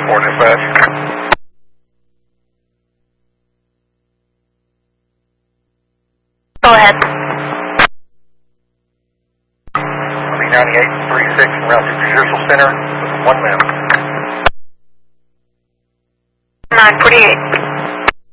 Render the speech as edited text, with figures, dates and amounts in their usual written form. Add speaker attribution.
Speaker 1: 4 dispatch.
Speaker 2: Go ahead.
Speaker 1: Army 9836 and route to Judicial Center with 1 man.
Speaker 2: 948.